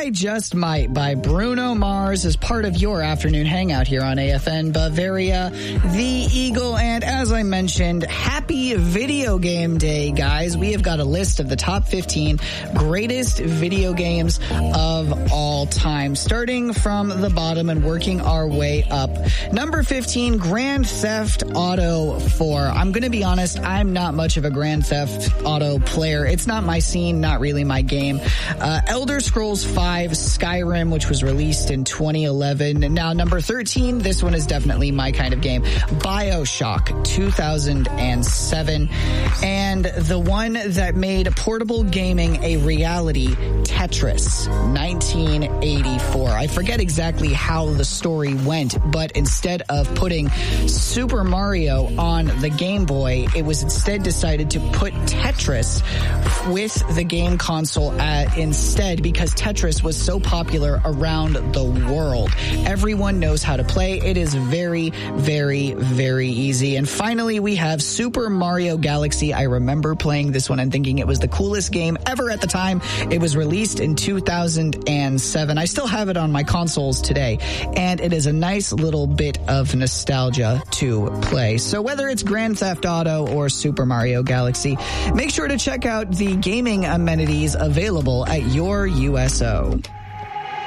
I Just Might by Bruno Mars as part of your afternoon hangout here on AFN Bavaria, the Eagle. And as I mentioned, happy video game day, guys. We have got a list of the top 15 greatest video games of all time, starting from the bottom and working our way up. Number 15, Grand Theft Auto 4. I'm going to be honest, I'm not much of a Grand Theft Auto player. It's not my scene, not really my game. Elder Scrolls 5, Skyrim, which was released in 2011. Now, number 13, this one is definitely my kind of game. BioShock 2007. And the one that made portable gaming a reality, Tetris 1984. I forget exactly how the story went, but instead of putting Super Mario on the Game Boy, it was instead decided to put Tetris with the game console instead, because Tetris was so popular around the world. Everyone knows how to play. It is very, very, very easy. And finally, we have Super Mario Galaxy. I remember playing this one and thinking it was the coolest game ever at the time. It was released in 2007. I still have it on my consoles today, and it is a nice little bit of nostalgia to play. So whether it's Grand Theft Auto or Super Mario Galaxy, make sure to check out the gaming amenities available at your USO.